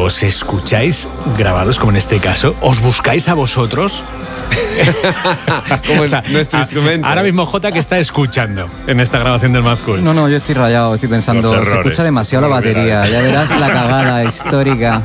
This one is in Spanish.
¿os escucháis grabados como en este caso? ¿Os buscáis a vosotros? Como nuestro instrumento. Ahora mismo Jota, que está escuchando en esta grabación del Mad Cool. No, yo estoy rayado, estoy pensando, se escucha demasiado la batería, ya verás la cagada histórica.